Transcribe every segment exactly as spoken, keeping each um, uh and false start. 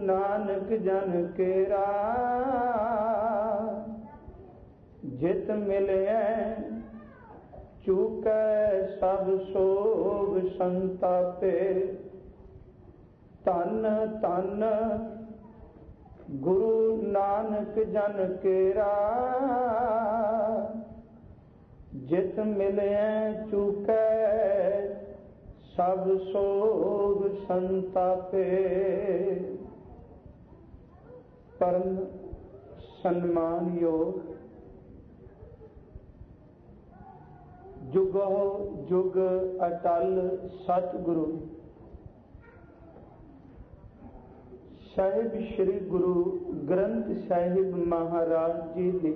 नानक जन केरा जित मिले चूकै सब सोग संतापे। धन धन गुरु नानक जन केरा जित मिले चूकै सब सोग संतापे। परम सन्मान योग जुगो जुग अटल सतगुरु साहिब श्री गुरु ग्रंथ साहिब महाराज जी की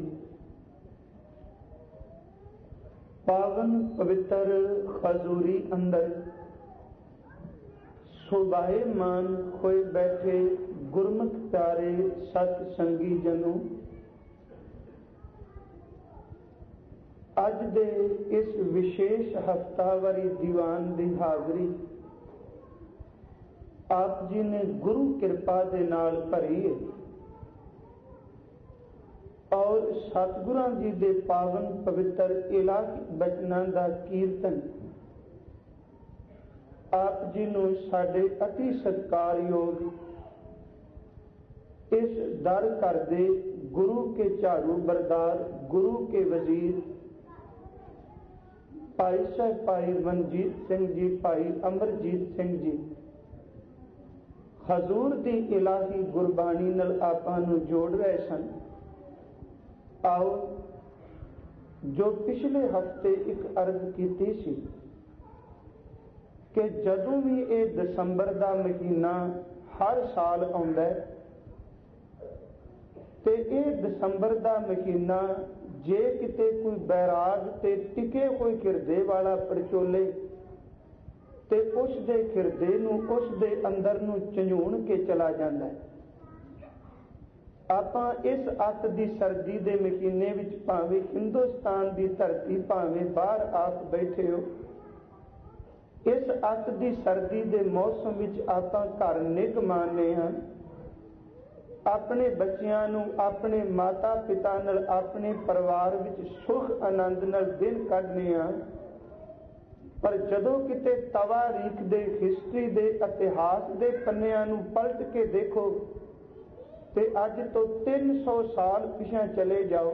पावन पवित्र खजूरी अंदर शोभायमान होए बैठे गुरमुख प्यारे सत संगी जनों, अज दे इस विशेष हफ्तावारी दीवान की हाजरी आप जी ने गुरु कृपा दे नाल भरी है और सतगुरां जी दे पावन पवित्र इलाही बचनां दा कीर्तन आप जी नूं साडे अति सत्कारयोग इस दर घर दे गुरु के झाड़ू बरदार गुरु के वजीर भाई साहब भाई मनजीत सिंह जी भाई अमरजीत सिंह जी हजूर दी इलाही गुरबाणी नाल आपां नूं जोड़ रहे सन। आओ जो पिछले हफ्ते एक अर्ज कीती सी कि जदों भी ये दसंबर दा महीना हर साल आउंदा है ते ये दसंबर दा महीना जे किते कोई बैराग ते टिके कोई हिरदे वाला परचोले ते उस दे हिरदे नूं उस दे अंदर नूं झंझूण के चला जांदा है। आपां इस अत दी सर्दी दे महीने विच भावें हिंदुस्तान दी धरती भावें बाहर आप बैठे हो, इस अत दी सर्दी दे मौसम विच आपां घर निग मारने हां, अपने बच्चियां नूं अपने माता पिता नाल अपने परिवार विच सुख आनंद नाल दिन कढने आ। पर जदों किते तवारीख दे हिस्ट्री दे इतिहास दे पन्नियां नूं पलट के देखो ते अज तो तीन सौ साल पिछां चले जाओ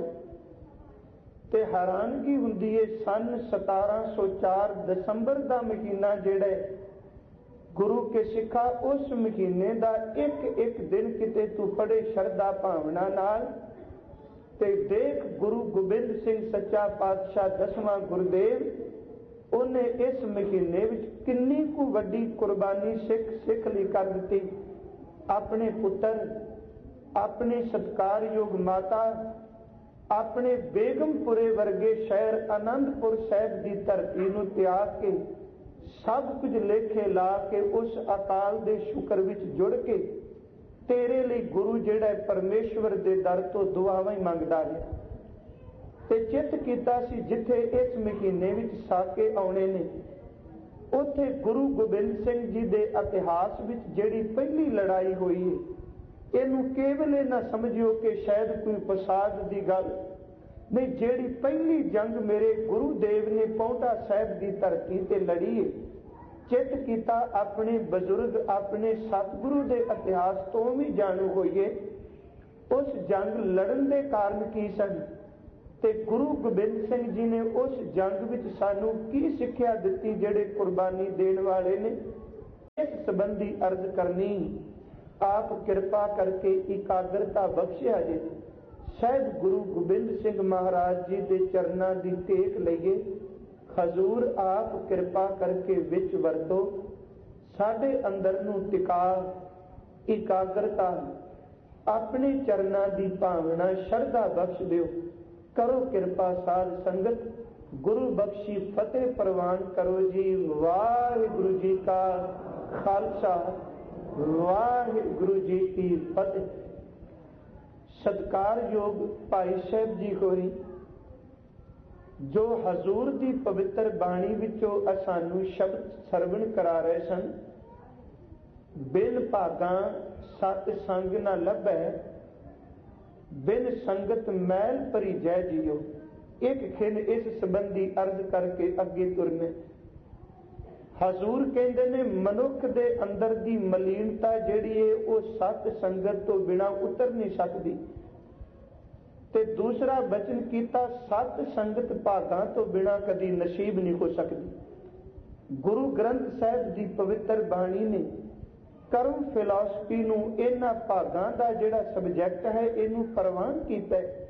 ते हैरानगी हुंदी है। सन सतारह सौ चार दसंबर दा महीना जिहड़ा गुरु के सिखा उस महीने दा एक एक दिन किते तू पढ़े शरदा भावना नाल ते देख गुरु गोबिंद सिंह सच्चा पातशाह दसवां गुरुदेव उन्हें इस महीने विच किन्नी कु वड्डी कुर्बानी सिख सिख लई कर दित्ती। अपने पुत्र अपने सत्कारयोग माता अपने बेगमपुरे वर्गे शहर आनंदपुर साहिब की धरती नूं त्याग के सब कुछ लेखे ला के उस अकाल दे शुक्र विच जुड़ के तेरे लिए गुरु जिहड़ा परमेश्वर दे दर तो दुआवां ही मंगदा रहा ते चित कीता सी जिथे इस महीने विच साके आउणे ने उत्थे गुरु गोबिंद सिंह जी दे इतिहास विच जिहड़ी पहली लड़ाई हुई है इनू केवल ये ना समझियो कि शायद कोई फसाद की गल नहीं, जेड़ी पहली जंग मेरे गुरुदेव ने पौंटा साहब की धरती ते लड़ी है। चित कीता अपने बजुर्ग अपने सतगुरु के इतिहास तो भी जानू होइए उस जंग लड़न के कारण की सन ते गुरु गोबिंद सिंह जी ने उस जंग विच सानू की सिक्ख्या दित्ती जेड़े कुर्बानी देण वाले ने। इस संबंधी अर्ज करनी आप कृपा करके एकाग्रता बख्शिया जे शायद गुरु गोबिंद सिंह महाराज जी के चरणों की टेक लईए। हजूर आप कृपा करके विच वरतो साडे अंदर नूं टिका एकाग्रता अपने चरणों की भावना श्रद्धा बख्श दिओ। करो कृपा साध संगत गुरु बख्शी फतेह प्रवान करो जी। वाहिगुरु जी का खालसा वाहिगुरु जी की फतेह। सत्कार योग भाई साहब जी होरी जो हजूर की पवित्र बाणी विचों सानू शब्द सरवण करा रहे सन, बिन भागा सत संग न लभै, बिन संगत मैल भरी जय जियो। एक खिन इस संबंधी अर्ज करके अगे तुरने। हजूर कहते ने मनुख दे अंदर दी मलीनता जिहड़ी है वो सत संगत तो बिना उतर नहीं सकती। ते दूसरा वचन किया सत संगत भागां तो बिना कदी नसीब नहीं हो सकती। गुरु ग्रंथ साहिब की पवित्र बाणी ने कर्म फिलासफी नूं इन्हां भागां दा जिहड़ा सबजैक्ट है इनू प्रवान कीता है।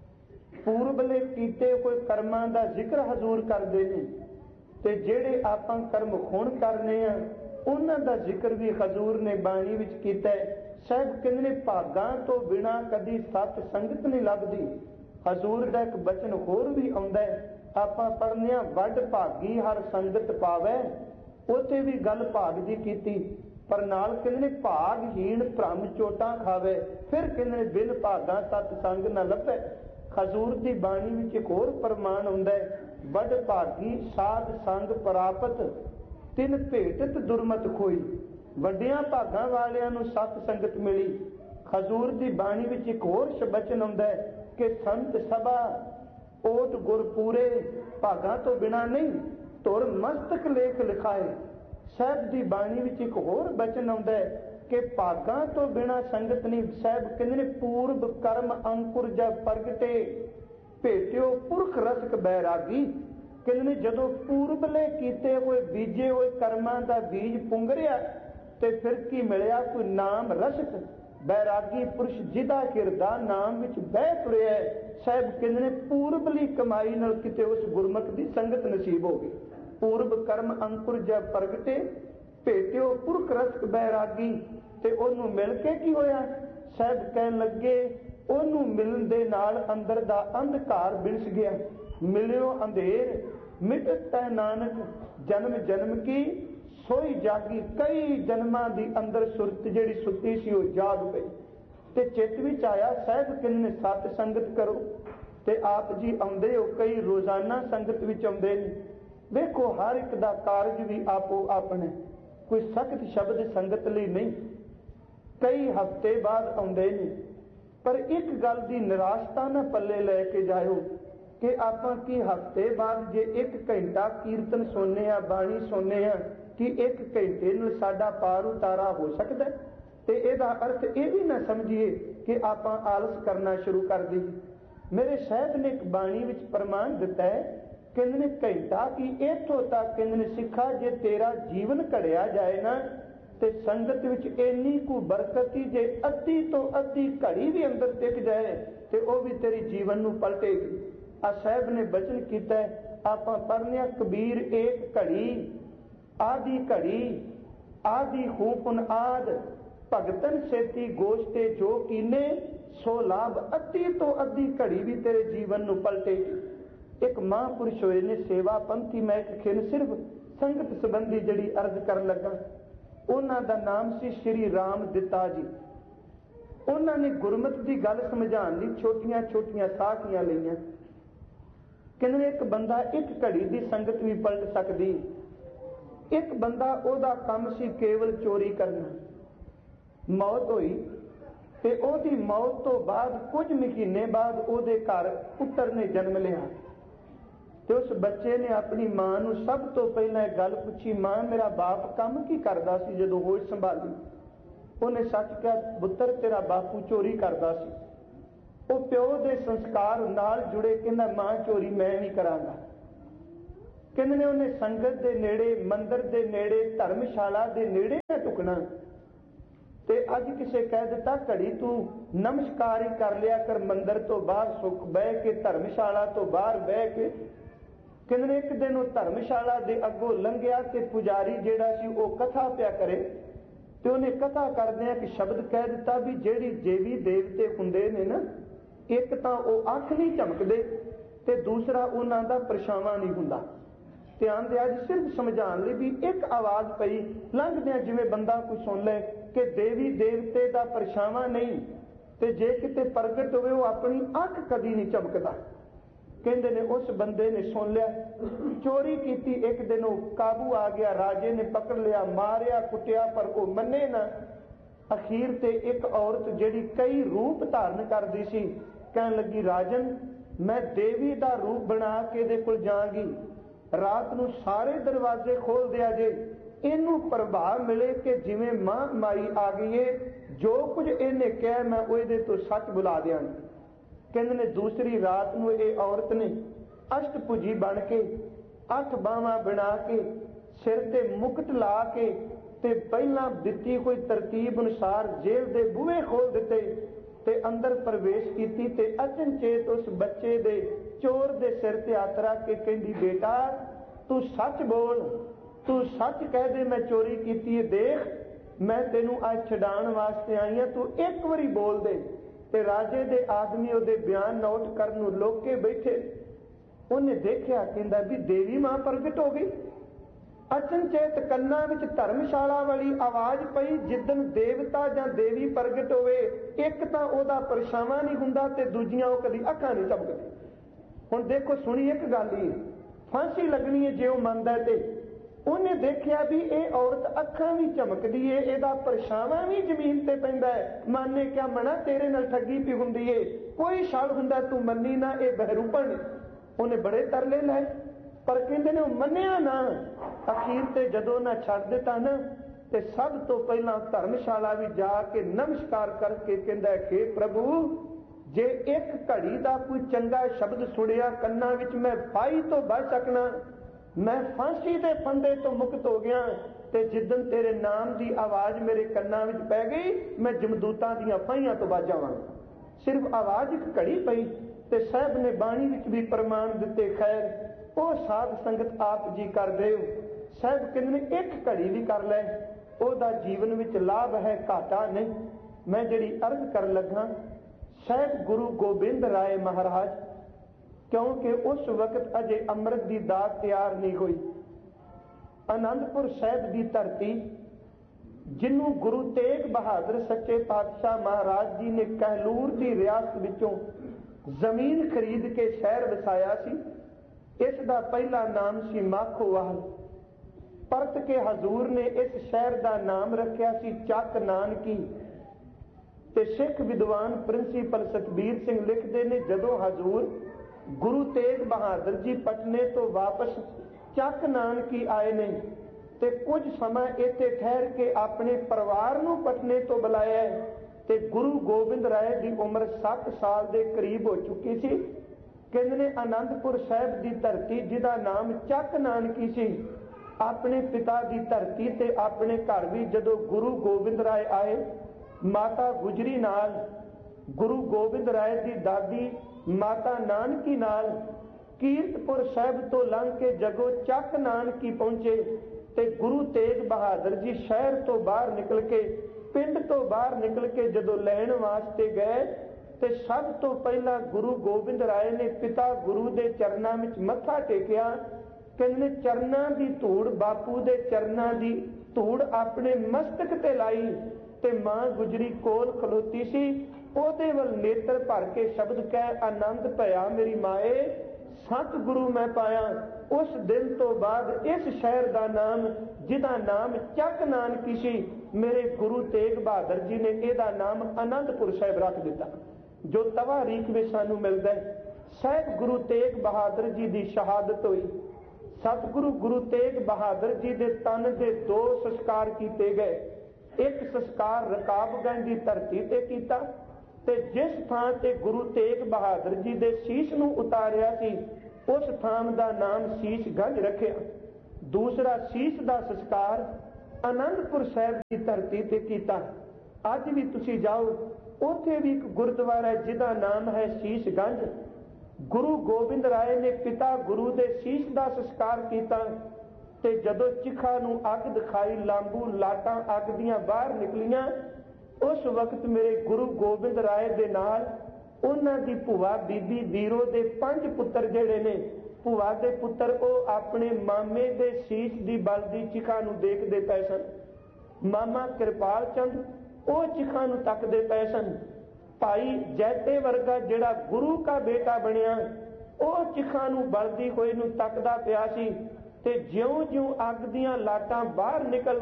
पूर्वले कीते कोई कर्मां दा जिक्र हजूर करदे ने ते जिहड़े आपां कर्म हुण करने आ उन्हां दा जिक्र भी हजूर ने बाणी विच कीता है। साहिब कहंदे ने भागां तो बिना कदी सत संगत नहीं लभदी। हजूर दा एक बचन होर भी आउंदा है, आपां पढ़ने आ वड भागी हर संगत पावै, उत्थे भी गल भाग दी कीती, पर नाल कहंदे ने भागहीन भ्रम चोटां खावे। फिर कहंदे ने बिन भागां सत संग न लभै। हजूर दी बाणी विच एक होर प्रमाण आउंदा है, वड भागी साध संग प्रापत, तिन भेटत दुरमत खोई। वड्डियां भागां वालियां नूं सत संगत मिली। हजूर दी बाणी विच एक होर बचन आउंदा है कि संत सभा ओट गुरपूरे, भागां तो बिना नहीं तुर मस्तक लेख लिखाए। साहिब दी बाणी विच एक होर बचन आउंदा है कि भागां तो बिना संगत नहीं। साहिब कहंदे ने पूर्व कर्म अंकुर जब प्रगटे, भेटियो पुरख रसक बैरागी। कहंदे ने जदों पूर्वले कीते होए बीजे होए कर्मां दा बीज पुंगरिया ते फिर की मिलिया, कोई नाम रसक बैरागी पुरुष जिदा हिरदा नाम विच बह तुरिया है। साहिब कहंदे ने पूर्वली कमाई नाल किते उस गुरमुख दी संगत नसीब हो गई। पूर्व कर्म अंकुर जब प्रगटे, भेटियो पुरख रसक बैरागी। ते ओनू मिल के की होया? साहिब कहन लगे ओनू मिलण दे नाल अंदर दा अंधकार बिनस गया। मिलियो अंधेर मिटत तै नानक, जन्म जन्म की सोई जागी। कई जन्मां दी अंदर सुरत जिहड़ी सुत्ती सी ओह जाग पई ते चित विच आया। साहिब कहंदे ने सत संगत करो ते आप जी आउंदे हो, कई रोजाना संगत विच आउंदे ने। देखो हर एक दा कारज भी आपो अपने, कोई सख्त शब्द संगत लई नहीं, कई हफ्ते बाद आउंदे ने। पर एक गल दी निराशता ना पल्ले लैके जाओ कि आपां की हफ्ते बाद जे एक घंटा कीर्तन सुनने आ, बाणी सुनने आ, कि एक घंटे नाल साडा पार उतारा हो सकदा है? ते इहदा अर्थ ये भी ना समझिए कि आपां आलस करना शुरू कर दईए। मेरे साहिब ने एक बाणी विच प्रमाण दिता है, कहंदे ने घंटा की इत्थों तक कहंदे ने सिखा जे तेरा जीवन घड़िया जाए ना ते संगत विच इन्नी को बरकत ही जे अद्धी तो अद्धी घड़ी भी अंदर टिक जाए ते वह भी तेरी जीवन नूं पलटेगी। आ साहिब ने बचन कीता है, आपां पढ़ने आ कबीर एक घड़ी आदि घड़ी आदि खूपुन आद, भगतन सेती गोश्ते जो कीने सो लाभ। अद्धी तो अद्धी घड़ी भी तेरे जीवन नूं पलटेगी। एक महापुरुष होए ने सेवा पंथी, मैं एक खिन सिर्फ संगत संबंधी जड़ी अर्ज कर लगा। उन्हां दा नाम सी श्री राम दिता जी। उन्हां ने गुरमत की गल समझाने लई छोटियां छोटियां साखियां लईआं। कहंदे एक बंदा एक घड़ी की संगत भी पलट सकदी। एक बंदा ओदा काम सी केवल चोरी करना, मौत हुई ते ओदी मौत तो बाद कुछ महीने बाद ओदे घर पुत्र ने जन्म लिया ते उस बच्चे ने अपनी मां नूं सब तो पहला गल पूछी, मां मेरा बाप काम की करदा सी जदों होश संभाली? उन्हें सच कहा, पुत्र तेरा बापू चोरी करदा सी। वो प्यो दे संस्कार नाल जुड़े, कहंदा मां चोरी मैं नहीं करांगा। कहंदे ने उन्हें संगत दे नेड़े, मंदिर दे नेड़े, धर्मशाला दे नेड़े ना टुकना ते अज किसे कह दिता घड़ी तू नमस्कार ही कर लिया कर, मंदिर तो बाहर सुख बह के, धर्मशाला तो बाहर बह के। कहंदे ने एक दिन वो धर्मशाला दे अगों लंघिया ते पुजारी जेड़ा सी वो कथा पिया करे ते उन्हें कथा करदे एक शब्द कह दिता भी जेड़ी देवी देवते हुंदे ने ना, एक तां वो अख नहीं झमकदे ते दूसरा उन्हां दा परछावां नहीं हुंदा। ध्यान दिया जी, सिर्फ समझाने लई भी एक आवाज पई लंघदियां जिवें बंदा कोई सुन ले कि देवी देवते दा परछावां नहीं ते जे किते प्रगट होवे वो अपनी अख कदी नहीं झमकदा। कहंदे ने उस बंदे ने सुन लिया, चोरी की। एक दिन वो काबू आ गया, राजे ने पकड़ लिया, मारिया कुटिया, पर वो मन्ने ना। ਅਖੀਰ ਤੇ ਇੱਕ ਔਰਤ ਜਿਹੜੀ ਕਈ ਰੂਪ ਧਾਰਨ ਕਰਦੀ ਸੀ ਕਹਿਣ ਲੱਗੀ, ਰਾਜਨ ਮੈਂ ਦੇਵੀ ਦਾ ਰੂਪ ਬਣਾ ਕੇ ਇਹਦੇ ਕੋਲ ਜਾਵਾਂਗੀ, ਰਾਤ ਨੂੰ ਸਾਰੇ ਦਰਵਾਜ਼ੇ ਖੋਲ ਦਿਆ ਜੇ, ਇਹਨੂੰ ਪ੍ਰਭਾਵ ਮਿਲੇ ਕਿ ਜਿਵੇਂ ਮਾਂ ਮਾਈ ਆ ਗਈ ਏ, ਜੋ ਕੁਝ ਇਹਨੇ ਕਿਹਾ ਮੈਂ ਉਹ ਇਹਦੇ ਤੋਂ ਸੱਚ ਬੁਲਾ ਦਿਆਂਗੀ। ਕਹਿੰਦੇ ਨੇ ਦੂਸਰੀ ਰਾਤ ਨੂੰ ਇਹ ਔਰਤ ਨੇ ਅਸ਼ਟਭੁਜੀ ਬਣ ਕੇ ਅੱਠ ਬਾਹਾਂ ਬਣਾ ਕੇ ਸਿਰ ਤੇ ਮੁਕਟ ਲਾ ਕੇ ਤੇ ਪਹਿਲਾਂ ਦਿੱਤੀ ਕੋਈ ਤਰਤੀਬ ਅਨੁਸਾਰ ਜੇਲ੍ਹ ਦੇ ਬੂਹੇ ਖੋਲ ਦਿੱਤੇ ਤੇ ਅੰਦਰ ਪ੍ਰਵੇਸ਼ ਕੀਤੀ ਤੇ ਅਚਨਚੇਤ ਉਸ ਬੱਚੇ ਦੇ ਚੋਰ ਦੇ ਸਿਰ ਤੇ ਹੱਥ ਰੱਖ ਕੇ ਕਹਿੰਦੀ, ਬੇਟਾ ਤੂੰ ਸੱਚ ਬੋਲ, ਤੂੰ ਸੱਚ ਕਹਿ ਦੇ ਮੈਂ ਚੋਰੀ ਕੀਤੀ ਹੈ, ਦੇਖ ਮੈਂ ਤੈਨੂੰ ਅੱਜ ਛਡਾਉਣ ਵਾਸਤੇ ਆਈ ਹਾਂ, ਤੂੰ ਇੱਕ ਵਾਰੀ ਬੋਲ ਦੇ। ਤੇ ਰਾਜੇ ਦੇ ਆਦਮੀ ਉਹਦੇ ਬਿਆਨ ਨੋਟ ਕਰਨ ਨੂੰ ਲੋਕ ਕੇ ਬੈਠੇ। ਉਹਨੇ ਦੇਖਿਆ, ਕਹਿੰਦਾ ਵੀ ਦੇਵੀ ਮਾਂ ਪ੍ਰਗਟ ਹੋ ਗਈ। ਅਚਨਚੇਤ ਕੰਨਾਂ ਵਿੱਚ ਧਰਮਸ਼ਾਲਾ ਵਾਲੀ ਆਵਾਜ਼ ਪਈ, ਜਿੱਦਣ ਦੇਵਤਾ ਜਾਂ ਦੇਵੀ ਪ੍ਰਗਟ ਹੋਵੇ ਇੱਕ ਤਾਂ ਉਹਦਾ ਪਰਛਾਵਾਂ ਨਹੀਂ ਹੁੰਦਾ ਤੇ ਦੂਜੀਆਂ ਉਹ ਕਦੀ ਅੱਖਾਂ ਨਹੀਂ ਝਪਕਦੀ। ਹੁਣ ਦੇਖੋ ਸੁਣੀ ਇੱਕ ਗੱਲ ਹੀ, ਫਾਂਸੀ ਲੱਗਣੀ ਹੈ ਜੇ ਉਹ ਮੰਨਦਾ ਤੇ ਉਹਨੇ ਦੇਖਿਆ ਵੀ ਇਹ ਔਰਤ ਅੱਖਾਂ ਵੀ ਝਮਕਦੀ ਏ, ਇਹਦਾ ਪਰਛਾਵਾਂ ਵੀ ਜ਼ਮੀਨ ਤੇ ਪੈਂਦਾ ਹੈ। ਮਾਨੇ ਕਿਆ ਮਨਾ ਤੇਰੇ ਨਾਲ ਠੱਗੀ ਪੀ ਹੁੰਦੀ ਏ, ਕੋਈ ਛਲ ਹੁੰਦਾ ਤੂੰ ਮੰਨੀ ਨਾ, ਇਹ ਬਹਿਰੂਪਣ। ਉਹਨੇ ਬੜੇ ਤਰਲੇ ਲਏ ਪਰ ਕਹਿੰਦੇ ਨੇ ਉਹ ਮੰਨਿਆ ਨਾ। ਅਖੀਰ ਤੇ ਜਦੋਂ ਨਾ ਛੱਡ ਦਿੱਤਾ ਨਾ ਤੇ ਸਭ ਤੋਂ ਪਹਿਲਾਂ ਧਰਮਸ਼ਾਲਾ ਵੀ ਜਾ ਕੇ ਨਮਸਕਾਰ ਕਰਕੇ ਕਹਿੰਦਾ ਕਿ ਪ੍ਰਭੂ ਜੇ ਇੱਕ ਘੜੀ ਦਾ ਕੋਈ ਚੰਗਾ ਸ਼ਬਦ ਸੁਣਿਆ ਕੰਨਾਂ ਵਿੱਚ ਮੈਂ ਫਾਈ ਤੋਂ ਬਚ ਸਕਣਾ, ਮੈਂ ਫਾਂਸੀ ਦੇ ਫੰਦੇ ਤੋਂ ਮੁਕਤ ਹੋ ਗਿਆ। ਤੇ ਜਿੱਦਣ ਤੇਰੇ ਨਾਮ ਦੀ ਆਵਾਜ਼ ਮੇਰੇ ਕੰਨਾਂ ਵਿੱਚ ਪੈ ਗਈ ਮੈਂ ਜਮਦੂਤਾਂ ਦੀਆਂ ਫਾਹੀਆਂ ਤੋਂ ਬਚ ਜਾਵਾਂਗਾ। ਸਿਰਫ ਆਵਾਜ਼ ਇੱਕ ਘੜੀ ਪਈ ਤੇ ਸਾਹਿਬ ਨੇ ਬਾਣੀ ਵਿੱਚ ਵੀ ਪ੍ਰਮਾਣ ਦਿੱਤੇ। ਖੈਰ ਉਹ ਸਾਧ ਸੰਗਤ ਆਪ ਜੀ ਕਰ ਦਿਓ। ਸਾਹਿਬ ਕਹਿੰਦੇ ਨੇ ਇੱਕ ਘੜੀ ਵੀ ਕਰ ਲੈ ਉਹਦਾ ਜੀਵਨ ਵਿੱਚ ਲਾਭ ਹੈ, ਘਾਟਾ ਨਹੀਂ। ਮੈਂ ਜਿਹੜੀ ਅਰਜ਼ ਕਰਨ ਲੱਗਾ ਸਾਹਿਬ ਗੁਰੂ ਗੋਬਿੰਦ ਰਾਏ ਮਹਾਰਾਜ, ਕਿਉਂਕਿ ਉਸ ਵਕਤ ਅਜੇ ਅੰਮ੍ਰਿਤ ਦੀ ਦਾਤ ਤਿਆਰ ਨਹੀਂ ਹੋਈ। ਆਨੰਦਪੁਰ ਸਾਹਿਬ ਦੀ ਧਰਤੀ ਜਿਹਨੂੰ ਗੁਰੂ ਤੇਗ ਬਹਾਦਰ ਸੱਚੇ ਪਾਤਸ਼ਾਹ ਮਹਾਰਾਜ ਜੀ ਨੇ ਕਹਿਲੂਰ ਦੀ ਰਿਆਸਤ ਵਿੱਚੋਂ ਜ਼ਮੀਨ ਖਰੀਦ ਕੇ ਸ਼ਹਿਰ ਵਸਾਇਆ ਸੀ, ਇਸ ਦਾ ਪਹਿਲਾ ਨਾਮ ਸੀ ਮਾਖੋਵਾਲ। ਪਰਤ ਕੇ ਹਜ਼ੂਰ ਨੇ ਇਸ ਸ਼ਹਿਰ ਦਾ ਨਾਮ ਰੱਖਿਆ ਸੀ ਚੱਕ ਨਾਨਕੀ। ਤੇ ਸਿੱਖ ਵਿਦਵਾਨ ਪ੍ਰਿੰਸੀਪਲ ਸਤਬੀਰ ਸਿੰਘ ਲਿਖਦੇ ਨੇ ਜਦੋਂ ਹਜ਼ੂਰ ਗੁਰੂ ਤੇਗ ਬਹਾਦਰ ਜੀ ਪਟਨੇ ਤੋਂ ਵਾਪਸ ਚੱਕ ਨਾਨਕੀ ਆਏ ਨੇ ਤੇ ਕੁਝ ਸਮਾਂ ਇੱਥੇ ਠਹਿਰ ਕੇ ਆਪਣੇ ਪਰਿਵਾਰ ਨੂੰ ਪਟਨੇ ਤੋਂ ਬੁਲਾਇਆ ਤੇ ਗੁਰੂ ਗੋਬਿੰਦ ਰਾਏ ਦੀ ਉਮਰ ਸੱਤ ਸਾਲ ਦੇ ਕਰੀਬ ਹੋ ਚੁੱਕੀ ਸੀ। ਕਹਿੰਦੇ ਨੇ ਆਨੰਦਪੁਰ ਸਾਹਿਬ ਦੀ ਧਰਤੀ ਜਿਹਦਾ ਨਾਮ ਚੱਕ ਨਾਨਕੀ ਸੀ, ਆਪਣੇ ਪਿਤਾ ਦੀ ਧਰਤੀ ਤੇ ਆਪਣੇ ਘਰ ਵੀ ਜਦੋਂ ਗੁਰੂ ਗੋਬਿੰਦ ਰਾਏ ਆਏ, ਮਾਤਾ ਗੁਜਰੀ ਨਾਲ, ਗੁਰੂ ਗੋਬਿੰਦ ਰਾਏ ਦੀ ਦਾਦੀ ਮਾਤਾ ਨਾਨਕੀ ਨਾਲ ਕੀਰਤਪੁਰ ਸਾਹਿਬ ਤੋਂ ਲੰਘ ਕੇ ਜਗੋ ਚੱਕ ਨਾਨਕੀ ਪਹੁੰਚੇ ਤੇ ਗੁਰੂ ਤੇਗ ਬਹਾਦਰ ਜੀ ਸ਼ਹਿਰ ਤੋਂ ਬਾਹਰ ਨਿਕਲ ਕੇ, ਪਿੰਡ ਤੋਂ ਬਾਹਰ ਨਿਕਲ ਕੇ ਜਦੋਂ ਲੈਣ ਵਾਸਤੇ ਗਏ ਤੇ ਸਭ ਤੋਂ ਪਹਿਲਾਂ ਗੁਰੂ ਗੋਬਿੰਦ ਰਾਏ ਨੇ ਪਿਤਾ ਗੁਰੂ ਦੇ ਚਰਨਾਂ ਵਿੱਚ ਮੱਥਾ ਟੇਕਿਆ। ਕਹਿੰਦੇ ਚਰਨਾਂ ਦੀ ਧੂੜ, ਬਾਪੂ ਦੇ ਚਰਨਾਂ ਦੀ ਧੂੜ ਆਪਣੇ ਮਸਤਕ ਤੇ ਲਾਈ ਤੇ ਮਾਂ ਗੁਜਰੀ ਕੋਲ ਖਲੋਤੀ ਸੀ, ਉਹਦੇ ਵੱਲ ਨੇਤਰ ਭਰ ਕੇ ਸ਼ਬਦ ਕਹਿ, ਆਨੰਦ ਭਇਆ ਮੇਰੀ ਮਾਏ, ਸਤਿਗੁਰੂ ਮੈਂ ਪਾਇਆ। ਉਸ ਦਿਨ ਤੋਂ ਬਾਅਦ ਇਸ ਸ਼ਹਿਰ ਦਾ ਨਾਮ, ਜਿਹਦਾ ਨਾਮ ਚੱਕ ਨਾਨਕੀ ਸੀ, ਮੇਰੇ ਗੁਰੂ ਤੇਗ ਬਹਾਦਰ ਜੀ ਨੇ ਇਹਦਾ ਨਾਮ ਆਨੰਦਪੁਰ ਸਾਹਿਬ ਰੱਖ ਦਿੱਤਾ। ਜੋ ਤਵਾਰੀਖ ਵਿੱਚ ਸਾਨੂੰ ਮਿਲਦਾ ਹੈ, ਸਾਹਿਬ ਗੁਰੂ ਤੇਗ ਬਹਾਦਰ ਜੀ ਦੀ ਸ਼ਹਾਦਤ ਹੋਈ। ਸਤਿਗੁਰੂ ਗੁਰੂ ਤੇਗ ਬਹਾਦਰ ਜੀ ਦੇ ਤਨ ਦੇ ਦੋ ਸੰਸਕਾਰ ਕੀਤੇ ਗਏ। ਇੱਕ ਸੰਸਕਾਰ ਰਕਾਬਗੰਜ ਦੀ ਧਰਤੀ ਤੇ ਕੀਤਾ ਤੇ ਜਿਸ ਥਾਂ ਤੇ ਗੁਰੂ ਤੇਗ ਬਹਾਦਰ ਜੀ ਦੇ ਸੀਸ ਨੂੰ ਉਤਾਰਿਆ ਸੀ ਉਸ ਥਾਂ ਦਾ ਨਾਮ ਸੀਸਗੰਜ ਰੱਖਿਆ। ਦੂਸਰਾ ਸੀਸ ਦਾ ਸੰਸਕਾਰ ਆਨੰਦਪੁਰ ਸਾਹਿਬ ਦੀ ਧਰਤੀ ਤੇ ਕੀਤਾ। ਅੱਜ ਵੀ ਤੁਸੀਂ ਜਾਓ, ਉੱਥੇ ਵੀ ਇੱਕ ਗੁਰਦੁਆਰਾ ਹੈ ਜਿਹਦਾ ਨਾਮ ਹੈ ਸੀਸਗੰਜ। ਗੁਰੂ ਗੋਬਿੰਦ ਰਾਏ ਨੇ ਪਿਤਾ ਗੁਰੂ ਦੇ ਸੀਸ ਦਾ ਸੰਸਕਾਰ ਕੀਤਾ ਤੇ ਜਦੋਂ ਚਿਖਾ ਨੂੰ ਅੱਗ ਦਿਖਾਈ, ਲਾਂਬੂ ਲਾਟਾਂ ਅੱਗ ਦੀਆਂ ਬਾਹਰ ਨਿਕਲੀਆਂ, ਉਸ ਵਕਤ ਮੇਰੇ ਗੁਰੂ ਗੋਬਿੰਦ ਰਾਏ ਦੇ ਨਾਲ ਉਹਨਾਂ ਦੀ ਭੂਆ ਬੀਬੀ ਵੀਰੋ ਦੇ ਪੰਜ ਪੁੱਤਰ ਜਿਹੜੇ ਨੇ, ਭੂਆ ਦੇ ਪੁੱਤਰ, ਉਹ ਆਪਣੇ ਮਾਮੇ ਦੇ ਸੀਸ ਦੀ ਬਲਦੀ ਚਿਖਾ ਨੂੰ ਦੇਖਦੇ ਪਏ ਸਨ। ਮਾਮਾ ਕਿਰਪਾਲ ਚੰਦ ਉਹ ਚਿਖਾ ਨੂੰ ਤੱਕਦੇ ਪਏ ਸਨ। ਭਾਈ ਜੈਤੇ ਵਰਗਾ ਜਿਹੜਾ ਗੁਰੂ ਦਾ ਬੇਟਾ ਬਣਿਆ, ਉਹ ਚਿਖਾ ਨੂੰ ਬਲਦੀ ਹੋਏ ਨੂੰ ਤੱਕਦਾ ਪਿਆ ਸੀ ਤੇ ਜਿਉਂ-ਜਿਉਂ ਅੱਗ ਦੀਆਂ ਲਾਟਾਂ ਬਾਹਰ ਨਿਕਲ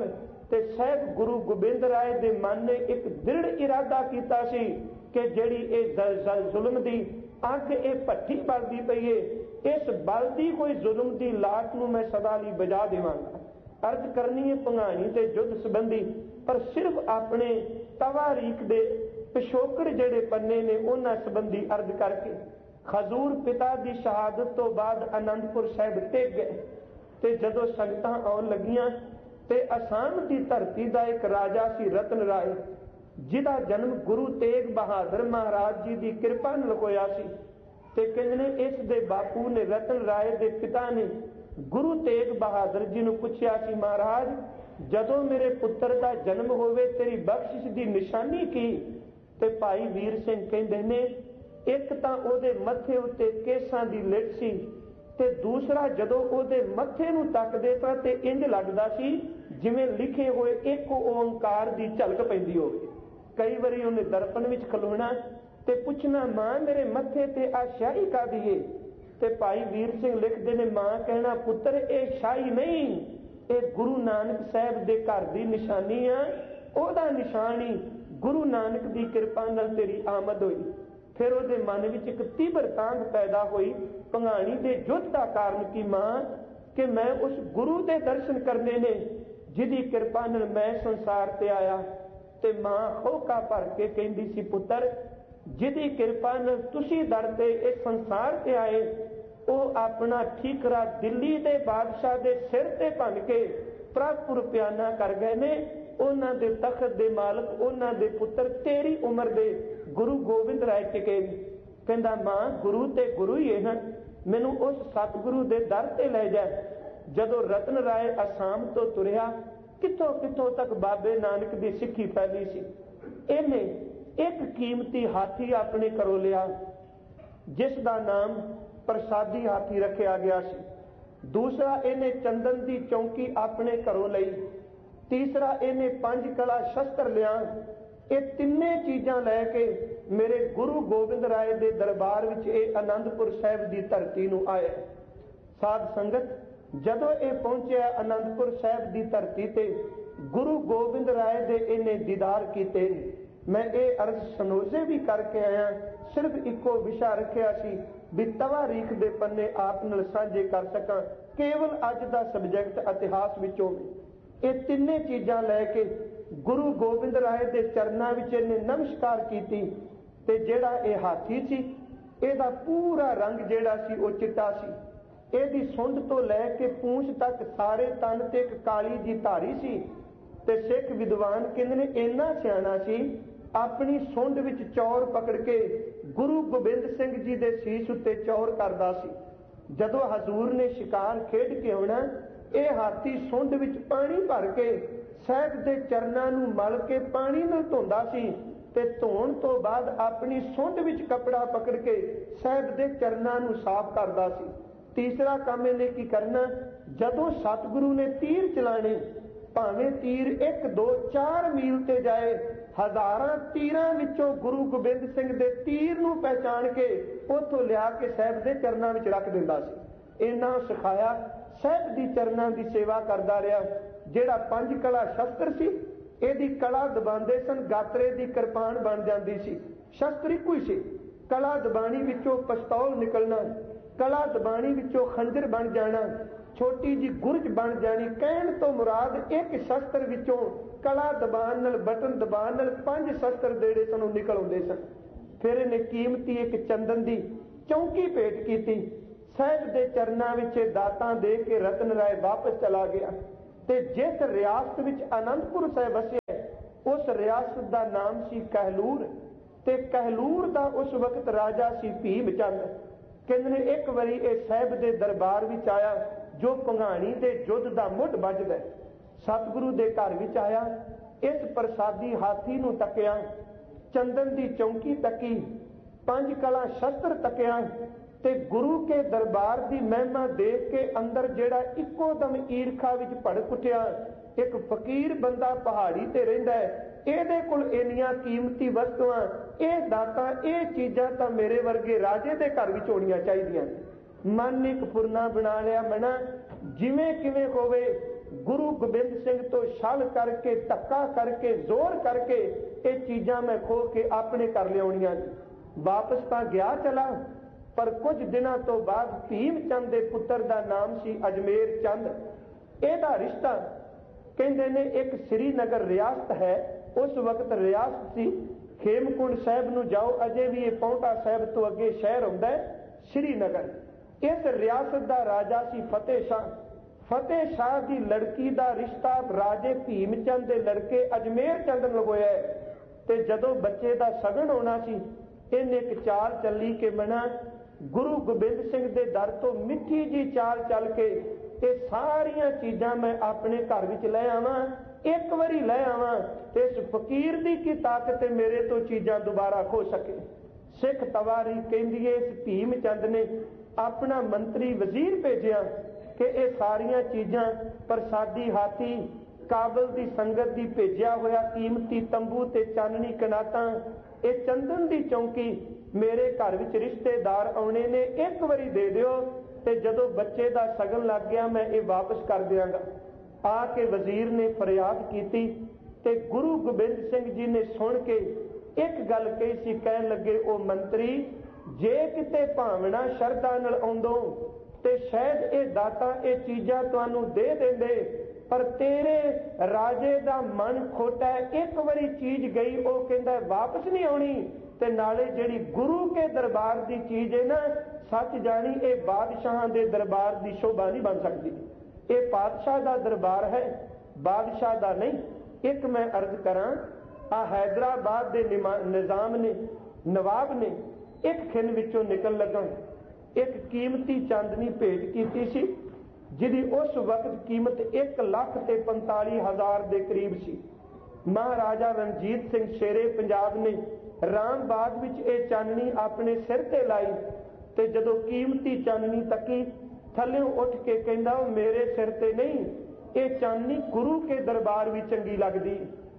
ਤੇ ਸਾਹਿਬ ਗੁਰੂ ਗੋਬਿੰਦ ਰਾਏ ਦੇ ਮਨ ਨੇ ਇੱਕ ਦ੍ਰਿੜ ਇਰਾਦਾ ਕੀਤਾ ਸੀ ਕਿ ਜਿਹੜੀ ਇਹ ਜ਼ੁਲਮ ਦੀ ਅੱਗ ਇਹ ਭੱਠੀ ਬਲਦੀ ਪਈ ਏ, ਇਸ ਬਲਦੀ ਹੋਈ ਜ਼ੁਲਮ ਦੀ ਲਾਟ ਨੂੰ ਮੈਂ ਸਦਾ ਲਈ ਬੁਝਾ ਦੇਵਾਂਗਾ। ਅਰਜ਼ ਕਰਨੀ ਹੈ ਭੰਗਾਣੀ ਤੇ ਯੁੱਧ ਸੰਬੰਧੀ, ਪਰ ਸਿਰਫ ਆਪਣੇ ਤਵਾਰੀਖ ਦੇ ਪਿਛੋਕੜ ਜਿਹੜੇ ਪੰਨੇ ਨੇ ਉਹਨਾਂ ਸੰਬੰਧੀ ਅਰਜ਼ ਕਰਕੇ। ਹਜ਼ੂਰ ਪਿਤਾ ਦੀ ਸ਼ਹਾਦਤ ਤੋਂ ਬਾਅਦ ਅਨੰਦਪੁਰ ਸਾਹਿਬ ਟਿਕ ਗਏ ਤੇ ਜਦੋਂ ਸੰਗਤਾਂ ਆਉਣ ਲੱਗੀਆਂ ਤੇ ਅਸਾਮ ਦੀ ਧਰਤੀ ਦਾ ਇੱਕ ਰਾਜਾ ਸੀ ਰਤਨ ਰਾਏ, ਜਿਹਦਾ ਜਨਮ ਗੁਰੂ ਤੇਗ ਬਹਾਦਰ ਮਹਾਰਾਜ ਜੀ ਦੀ ਕਿਰਪਾ ਨਾਲ ਹੋਇਆ ਸੀ। ਤੇ ਕਹਿੰਦੇ ਨੇ ਇਸ ਦੇ ਬਾਪੂ ਨੇ ਰਤਨ ਰਾਏ ਦੇ ਪਿਤਾ ਨੇ ਗੁਰੂ ਤੇਗ ਬਹਾਦਰ ਜੀ ਨੂੰ ਪੁੱਛਿਆ ਸੀ, ਮਹਾਰਾਜ ਜਦੋਂ ਮੇਰੇ ਪੁੱਤਰ ਦਾ ਜਨਮ ਹੋਵੇ ਤੇਰੀ ਬਖਸ਼ਿਸ਼ ਦੀ ਨਿਸ਼ਾਨੀ ਕੀ? ਤੇ ਭਾਈ ਵੀਰ ਸਿੰਘ ਕਹਿੰਦੇ ਨੇ ਇੱਕ ਤਾਂ ਉਹਦੇ ਮੱਥੇ ਉੱਤੇ ਕੇਸਾਂ ਦੀ ਲਿਟ ਸੀ ਤੇ ਦੂਸਰਾ ਜਦੋਂ ਉਹਦੇ ਮੱਥੇ ਨੂੰ ਤੱਕਦੇ ਤਾਂ ਤੇ ਇੰਜ ਲੱਗਦਾ ਸੀ ਜਿਵੇਂ ਲਿਖੇ ਹੋਏ ਇੱਕ ਓੰਕਾਰ ਦੀ ਝਲਕ ਪੈਂਦੀ ਹੋਵੇ। ਕਈ ਵਾਰੀ ਉਹਨੇ ਦਰਪਣ ਵਿੱਚ ਖਲੋਣਾ ਤੇ ਪੁੱਛਣਾ, ਮਾਂ ਮੇਰੇ ਮੱਥੇ ਤੇ ਆ ਸ਼ਾਹੀ ਕਾਹਦੀ ਏ? ਤੇ ਭਾਈ ਵੀਰ ਸਿੰਘ ਲਿਖਦੇ ਨੇ, ਮਾਂ ਕਹਿਣਾ ਪੁੱਤਰ ਇਹ ਸ਼ਾਹੀ ਨਹੀਂ, ਇਹ ਗੁਰੂ ਨਾਨਕ ਸਾਹਿਬ ਦੇ ਘਰ ਦੀ ਨਿਸ਼ਾਨੀ ਆ, ਉਹਦਾ ਨਿਸ਼ਾਨੀ ਗੁਰੂ ਨਾਨਕ ਦੀ ਕਿਰਪਾ ਨਾਲ ਤੇਰੀ ਆਮਦ ਹੋਈ। ਫਿਰ ਉਹਦੇ ਮਨ ਵਿੱਚ ਇੱਕ ਤੀਬਰ ਤਾਂਘ ਪੈਦਾ ਹੋਈ ਭੰਗਾਣੀ ਦੇ ਯੁੱਧ ਦਾ ਕਾਰਨ ਕੀ ਮਾਂ, ਕਿ ਮੈਂ ਉਸ ਗੁਰੂ ਦੇ ਦਰਸ਼ਨ ਕਰਨੇ ਨੇ ਜਿਹਦੀ ਕਿਰਪਾ ਨਾਲ ਮੈਂ ਸੰਸਾਰ ਤੇ ਆਇਆ। ਤੇ ਮਾਂ ਹੋਕਾ ਭਰ ਕੇ ਕਹਿੰਦੀ ਸੀ, ਪੁੱਤਰ ਜਿਹਦੀ ਕਿਰਪਾ ਨਾਲ ਤੁਸੀਂ ਦਰ ਤੇ ਇਸ ਸੰਸਾਰ ਤੇ ਆਏ, ਉਹ ਆਪਣਾ ਠੀਕਰਾ ਦਿੱਲੀ ਦੇ ਬਾਦਸ਼ਾਹ ਦੇ ਸਿਰ ਤੇ ਭੰਨ ਕੇ ਪ੍ਰਭੂ ਪਿਆਨਾ ਕਰ ਗਏ ਨੇ। ਉਹਨਾਂ ਦੇ ਤਖਤ ਦੇ ਮਾਲਕ ਉਹਨਾਂ ਦੇ ਪੁੱਤਰ ਤੇਰੀ ਉਮਰ ਦੇ ਗੁਰੂ ਗੋਬਿੰਦ ਰਾਏ ਟਿਕੇ। ਕਹਿੰਦਾ ਮਾਂ ਗੁਰੂ ਤੇ ਗੁਰੂ ਹੀ ਹਨ, ਮੈਨੂੰ ਉਸ ਸਤਿਗੁਰੂ ਦੇ ਦਰ ਤੇ ਲੈ ਜਾ। ਜਦੋਂ ਰਤਨ ਰਾਏ ਅਸਾਮ ਤੋਂ ਤੁਰਿਆ, ਕਿੱਥੋਂ ਕਿੱਥੋਂ ਤੱਕ ਬਾਬੇ ਨਾਨਕ ਦੀ ਸਿੱਖੀ ਫੈਲੀ ਸੀ। ਇਹਨੇ ਇੱਕ ਕੀਮਤੀ ਹਾਥੀ ਆਪਣੇ ਘਰੋਂ ਲਿਆ ਜਿਸ ਦਾ ਨਾਮ ਪ੍ਰਸਾਦੀ ਹਾਥੀ ਰੱਖਿਆ ਗਿਆ ਸੀ। ਦੂਸਰਾ ਇਹਨੇ ਚੰਦਨ ਦੀ ਚੌਂਕੀ ਆਪਣੇ ਘਰੋਂ ਲਈ। ਤੀਸਰਾ ਇਹਨੇ ਪੰਜ ਕਲਾ ਸ਼ਸਤਰ ਲਿਆ। ਇਹ ਤਿੰਨੇ ਚੀਜ਼ਾਂ ਲੈ ਕੇ ਮੇਰੇ ਗੁਰੂ ਗੋਬਿੰਦ ਰਾਏ ਦੇ ਦਰਬਾਰ ਵਿੱਚ ਇਹ ਅਨੰਦਪੁਰ ਸਾਹਿਬ ਦੀ ਧਰਤੀ ਨੂੰ ਆਇਆ। ਸਾਧ ਸੰਗਤ ਜਦੋਂ ਇਹ ਪਹੁੰਚਿਆ ਅਨੰਦਪੁਰ ਸਾਹਿਬ ਦੀ ਧਰਤੀ ਤੇ ਗੁਰੂ ਗੋਬਿੰਦ ਰਾਏ ਦੇ ਇਹਨੇ ਦੀਦਾਰ ਕੀਤੇ। ਮੈਂ ਇਹ ਅਰਜ਼ ਸਨੋਜ਼ੇ ਵੀ ਕਰਕੇ ਆਇਆ, ਸਿਰਫ ਇੱਕੋ ਵਿਸ਼ਾ ਰੱਖਿਆ ਸੀ ਵੀ ਤਵਾਰੀਖ ਦੇ ਪੰਨੇ ਆਪ ਨਾਲ ਸਾਂਝੇ ਕਰ ਸਕਾਂ, ਕੇਵਲ ਅੱਜ ਦਾ ਸਬਜੈਕਟ ਇਤਿਹਾਸ ਵਿੱਚੋਂ। ਇਹ ਤਿੰਨੇ ਚੀਜ਼ਾਂ ਲੈ ਕੇ ਗੁਰੂ ਗੋਬਿੰਦ ਰਾਏ ਦੇ ਚਰਨਾਂ ਵਿੱਚ ਇਹਨੇ ਨਮਸਕਾਰ ਕੀਤੀ। ਤੇ ਜਿਹੜਾ ਇਹ ਹਾਥੀ ਸੀ ਇਹਦਾ ਪੂਰਾ ਰੰਗ ਜਿਹੜਾ ਸੀ ਉਹ ਚਿੱਟਾ ਸੀ। ਇਹਦੀ ਸੁੰਡ ਤੋਂ ਲੈ ਕੇ ਪੂੰਛ ਤੱਕ ਸਾਰੇ ਤਨ ਤੇ ਇੱਕ ਕਾਲੀ ਜੀ ਧਾਰੀ ਸੀ। ਤੇ ਸਿੱਖ ਵਿਦਵਾਨ ਕਹਿੰਦੇ ਨੇ ਇੰਨਾ ਸਿਆਣਾ ਸੀ, ਆਪਣੀ ਸੁੰਡ ਵਿੱਚ ਚੌਰ ਪਕੜ ਕੇ ਗੁਰੂ ਗੋਬਿੰਦ ਸਿੰਘ ਜੀ ਦੇ ਸੀਸ ਉੱਤੇ ਚੌਰ ਕਰਦਾ ਸੀ। ਜਦੋਂ ਹਜ਼ੂਰ ਨੇ ਸ਼ਿਕਾਰ ਖੇਡ ਕੇ ਆਉਣਾ, ਇਹ ਹਾਥੀ ਸੁੰਡ ਵਿੱਚ ਪਾਣੀ ਭਰ ਕੇ ਸਾਹਿਬ ਦੇ ਚਰਨਾਂ ਨੂੰ ਮਲ ਕੇ ਪਾਣੀ ਨਾਲ ਧੋਂਦਾ ਸੀ ਤੇ ਧੋਣ ਤੋਂ ਬਾਅਦ ਆਪਣੀ ਸੁੰਡ ਵਿੱਚ ਕੱਪੜਾ ਪਕੜ ਕੇ ਸਾਹਿਬ ਦੇ ਚਰਨਾਂ ਨੂੰ ਸਾਫ਼ ਕਰਦਾ ਸੀ। ਤੀਸਰਾ ਕੰਮ ਇਹਨੇ ਕੀ ਕਰਨਾ, ਜਦੋਂ ਸਤਿਗੁਰੂ ਨੇ ਤੀਰ ਚਲਾਣੇ, ਭਾਵੇਂ ਤੀਰ ਇੱਕ ਦੋ ਚਾਰ ਮੀਲ ਤੇ ਜਾਏ, ਹਜ਼ਾਰਾਂ ਤੀਰਾਂ ਵਿੱਚੋਂ ਗੁਰੂ ਗੋਬਿੰਦ ਸਿੰਘ ਦੇ ਤੀਰ ਨੂੰ ਪਹਿਚਾਣ ਕੇ ਉੱਥੋਂ ਲਿਆ ਕੇ ਸਾਹਿਬ ਦੇ ਚਰਨਾਂ ਵਿੱਚ ਰੱਖ ਦਿੰਦਾ ਸੀ। ਇਹਨਾਂ ਸਿਖਾਇਆ, ਸਾਹਿਬ ਦੀ ਚਰਨਾਂ ਦੀ ਸੇਵਾ ਕਰਦਾ ਰਿਹਾ। ਜਿਹੜਾ ਪੰਜ ਕਲਾ ਸ਼ਸਤਰ ਸੀ ਇਹਦੀ ਕਲਾ ਦਬਾਉਂਦੇ ਸਨ, ਗਾਤਰੇ ਦੀ ਕਿਰਪਾਨ ਬਣ ਜਾਂਦੀ ਸੀ। ਸ਼ਸਤਰ ਇੱਕੋ ਹੀ ਸੀ, ਕਲਾ ਦਬਾਣੀ ਵਿੱਚੋਂ ਪਿਸਤੌਲ ਨਿਕਲਣਾ, ਕਲਾ ਦਬਾਣੀ ਵਿੱਚੋਂ ਖੰਜਰ ਬਣ ਜਾਣਾ, ਛੋਟੀ ਜੀ ਗੁਰਜ ਬਣ ਜਾਣੀ। ਕਹਿਣ ਤੋਂ ਮੁਰਾਦ ਇੱਕ ਸ਼ਸਤਰ ਵਿੱਚੋਂ ਕਲਾ ਦਬਾਨ ਨਾਲ ਬਟਨ ਦਬਾਨ ਨਾਲ ਪੰਜ ਸ਼ਸਤਰ ਜਿਹੜੇ ਸਨ ਉਹ ਨਿਕਲ ਆਉਂਦੇ ਸਨ। ਫਿਰ ਇਹਨੇ ਕੀਮਤੀ ਇੱਕ ਚੰਦਨ ਦੀ ਚੌਂਕੀ ਭੇਟ ਕੀਤੀ। ਸਾਹਿਬ ਦੇ ਚਰਨਾਂ ਵਿੱਚ ਦਾਤਾਂ ਦੇ ਕੇ ਰਤਨ ਰਾਏ ਵਾਪਸ ਚਲਾ ਗਿਆ। ਤੇ ਜਿਸ ਰਿਆਸਤ ਵਿੱਚ ਅਨੰਦਪੁਰ ਸਾਹਿਬ ਵਸਿਆ ਉਸ ਰਿਆਸਤ ਦਾ ਨਾਮ ਸੀ ਕਹਿਲੂਰ। ਤੇ ਕਹਿਲੂਰ ਦਾ ਉਸ ਵਕਤ ਰਾਜਾ ਸੀ ਭੀਮ ਚੰਦ। ਕਹਿੰਦੇ ਨੇ ਇੱਕ ਵਾਰੀ ਇਹ ਸਾਹਿਬ ਦੇ ਦਰਬਾਰ ਵਿੱਚ ਆਇਆ ਜੋ ਭੰਗਾਣੀ ਦੇ ਯੁੱਧ ਦਾ ਮੁੱਢ ਵੱਜਦਾ। ਸਤਿਗੁਰੂ ਦੇ ਘਰ ਵਿੱਚ ਆਇਆ, ਇਸ ਪ੍ਰਸਾਦੀ ਹਾਥੀ ਨੂੰ ਤੱਕਿਆ, ਚੰਦਨ ਦੀ ਚੌਂਕੀ ਤੱਕੀ, ਪੰਜ ਕਲਾ ਸ਼ਸਤਰ ਤੱਕਿਆ ਤੇ ਗੁਰੂ ਕੇ ਦਰਬਾਰ ਦੀ ਮਹਿਮਾ ਦੇਖ ਕੇ ਅੰਦਰ ਜਿਹੜਾ ਇੱਕੋ ਦਮ ਈਰਖਾ ਵਿੱਚ ਭੜਕ ਉੱਠਿਆ। ਇੱਕ ਫਕੀਰ ਬੰਦਾ ਪਹਾੜੀ ਤੇ ਰਹਿੰਦਾ ਹੈ, ਇਹਦੇ ਕੋਲ ਇੰਨੀਆਂ ਕੀਮਤੀ ਵਸਤੂਆਂ, ਇਹ ਦਾਤਾਂ, ਇਹ ਚੀਜ਼ਾਂ ਤਾਂ ਮੇਰੇ ਵਰਗੇ ਰਾਜੇ ਦੇ ਘਰ ਵਿੱਚ ਹੋਣੀਆਂ ਚਾਹੀਦੀਆਂ। ਮਨ ਇੱਕ ਫੁਰਨਾ ਬਣਾ ਲਿਆ, ਮਨਾ ਜਿਵੇਂ ਕਿਵੇਂ ਹੋਵੇ गुरु गोबिंद सिंह तो छल करके धक्का करके जोर करके ये चीज़ां मैं खो के अपने कर लियाउणियां। वापस तो गया चला, पर कुछ दिनों तो बाद भीम चंद के पुत्र का नाम सी अजमेर चंद। एदा रिश्ता कहते ने एक श्रीनगर रियासत है, उस वक्त रियासत सी। खेमकुंड साहब नूं जाओ, अजे भी ये पौंटा साहब तो अगे शहर हुंदा है श्रीनगर। इस रियासत का राजा सी फतेह शाह। फतेह शाह की लड़की का रिश्ता राजे भीम चंद के लड़के अजमेर चंद नाल होया है। ते जदों बच्चे का सगन होना सी, इन्हें एक चाल चली के मना गुरु गोबिंद सिंह के दर तो मिठी जी चाल चल के ये सारिया चीज़ां मैं अपने घर विच लै आवां, एक बारी लै आवां ते इस फकीर की की ताकत मेरे तो चीज़ां दोबारा खो सके। सिख तवारी कहंदी है इस भीम चंद ने अपना मंत्री वजीर भेजिया कि ये सारिया चीज़ां प्रसादी हाथी काबल की संगत की भेजिया होया कीमती तंबू ते चाननी कनाता ये चंदन की चौंकी मेरे घर विच रिश्तेदार आने ने, एक बारी दे दिओ ते जदों बच्चे का सगन लग गया मैं ये वापस कर दियांगा। आके वजीर ने फरियाद की ते गुरु गोबिंद सिंह जी ने सुन के एक गल कही सी, कहन लगे ओ मंत्री जे किते भावना शरधा नाल आउंदो ते शायद ये दाता ये चीज़ां तुहानूं दे देंदे, पर तेरे राजे दा मन खोटा है। एक बारी चीज़ गई वो कहंदा वापस नहीं आउणी, ते नाले जिहड़ी गुरु के दरबार की चीज़ है ना, सच जानी ये बादशाह के दरबार की शोभा नहीं बन सकती। ये बादशाह का दरबार है, बादशाह का नहीं। एक मैं अर्ज करा, आ हैदराबाद के निजाम ने नवाब ने एक खिन विचों निकल लगा एक कीमती चांदनी भेंट की सी, जिहदी उस वक्त कीमत एक लख ते पंताली हज़ार के करीब सी। महाराजा रणजीत सिंह शेरे पंजाब ने रामबाग विच ये चाननी अपने सिर ते लाई ते जदों कीमती चाननी तकी थल्लों उठ के कहंदा मेरे सिर ते नहीं, ये चाननी गुरु के दरबार भी चंगी लगदी।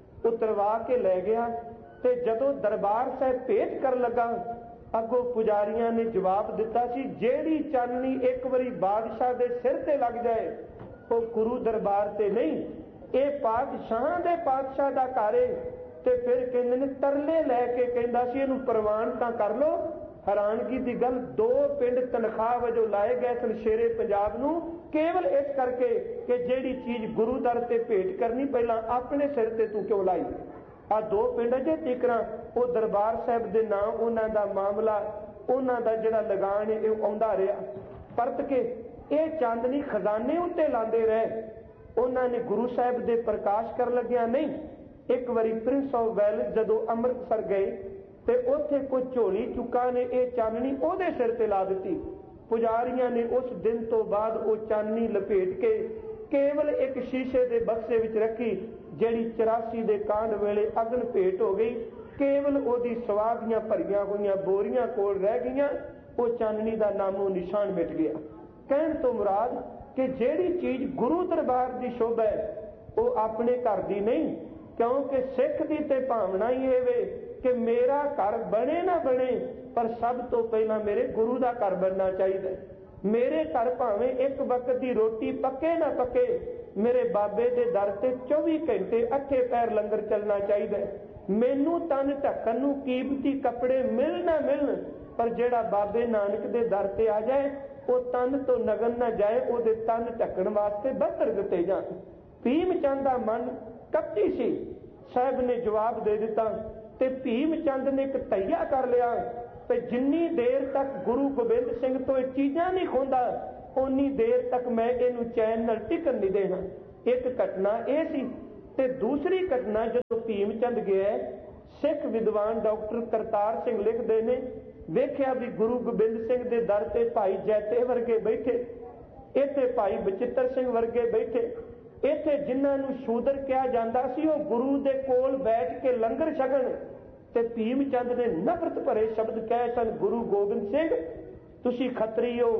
उतरवा के लै गया ते जदों दरबार साहब भेंट कर लगा, अगों पुजारियां ने जवाब दिता सी जेड़ी चाननी एक बारी बादशाह दे सिर ते लग जाए वो गुरु दरबार ते नहीं, ये पातशाह दे पातशाह दा घर है। ते फिर कहंदे ने तरले लैके कहंदा सी इहनूं प्रवान तां कर लो। हैरानगी की गल, दो पिंड तनख्वाह वजों लाए गए सन शेरे पंजाब नूं, केवल इस करके कि जिहड़ी चीज़ गुरु दर ते भेंट करनी पहलां अपने सिर ते तूं क्यों लाई। आ दो पिंड अजे तिकरां वो दरबार साहब दे नाम उन्हां दा मामला उन्हां दा जिहड़ा लगान है इह आउंदा रहा। परत के ये चांदनी खजाने उत्ते लांदे रहे। उन्हां ने गुरु साहब दे प्रकाश कर लग्या नहीं। एक बारी प्रिंस ऑफ वेल्स जदों अमृतसर गए ते उत्थे कोई झोली चुका ने ये चाननी उहदे सिर ते ला दी। पुजारियां ने उस दिन तो बाद वो चाननी लपेट के केवल एक शीशे के बक्से विच रखी, जिहड़ी चौरासी दे कांड वेले अगन भेंट हो गई। केवल ओदी सवादियां भरियां हुई बोरियां कोल रह गईयां, वो चाननी का नामो निशान मिट गया। कहण तो मुराद कि जिहड़ी चीज़ गुरु दरबार की शोभा है वो अपने घर की नहीं, क्योंकि सिख की तो भावना ही है वे कि मेरा घर बने ना बने पर सब तो पहला मेरे गुरु का घर बनना चाहिए। मेरे घर भावें एक वक्त की रोटी पके ना पके, मेरे बाबे के दर से चौबी घंटे अठे पैर लंगर चलना चाहिए। मैनू तन ढकन नूं कीमती कपड़े मिल ना मिलन, पर जेड़ा बाबे नानक के दर से आ जाए वो तन तो नगन ना जाए, वो तन ढकन वास्ते बस्तर दिते जाए। भीम चंद का मन कपटी सी। साहब ने जवाब दे दिता ते भीम चंद ने एक तैया कर लिया ते जिन्नी देर तक गुरु गोबिंद सिंह तो ये चीज़ां नहीं खोंदा उन्नी देर तक मैं इनू चैन नाल टिकन नहीं देना। एक घटना यह सी ते दूसरी घटना जो भीम चंद गया, सिख विद्वान डॉक्टर करतार सिंह लिखते हैं, वेख्या भी गुरु गोबिंद सिंह के दर से भाई जैते वर्गे बैठे, इत्थे भाई बचित्र सिंह वर्गे बैठे, इत्थे जिन्हां नूं शूदर कहा जाता सी वो गुरु दे कोल बैठ के लंगर छकण। ते भीम चंद ने नफरत भरे शब्द कहे सन, गुरु गोबिंद सिंह तुसी खतरी हो,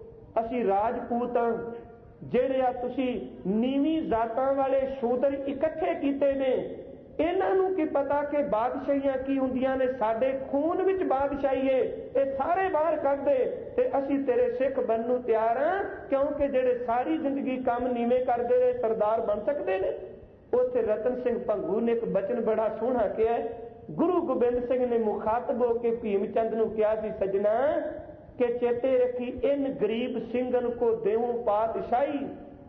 असी राजपूत हां, जिहड़े आ तुसी नीवी जातां वाले शूदर इकट्ठे कीते ने ਇਹਨਾਂ ਨੂੰ ਕੀ ਪਤਾ ਕਿ ਬਾਦਸ਼ਾਹੀਆਂ ਕੀ ਹੁੰਦੀਆਂ ਨੇ। ਸਾਡੇ ਖੂਨ ਵਿੱਚ ਬਾਦਸ਼ਾਹੀ ਏ, ਇਹ ਸਾਰੇ ਬਾਹਰ ਕੱਢ ਦੇ ਤੇ ਅਸੀਂ ਤੇਰੇ ਸਿੱਖ ਬਣਨ ਨੂੰ ਤਿਆਰ ਹਾਂ, ਕਿਉਂਕਿ ਜਿਹੜੇ ਸਾਰੀ ਜ਼ਿੰਦਗੀ ਕੰਮ ਨੀਵੇਂ ਕਰਦੇ ਰਹੇ ਸਰਦਾਰ ਬਣ ਸਕਦੇ ਨੇ। ਉੱਥੇ ਰਤਨ ਸਿੰਘ ਭੰਗੂ ਨੇ ਇੱਕ ਬਚਨ ਬੜਾ ਸੋਹਣਾ ਕਿਹਾ। ਗੁਰੂ ਗੋਬਿੰਦ ਸਿੰਘ ਨੇ ਮੁਖਾਤਬ ਹੋ ਕੇ ਭੀਮ ਚੰਦ ਨੂੰ ਕਿਹਾ ਸੀ, ਸਜਣਾ ਕਿ ਚੇਤੇ ਰੱਖੀ ਇਨ ਗਰੀਬ ਸਿੰਘਨ ਕੋ ਦੇਵੂੰ ਪਾਤਸ਼ਾਹੀ,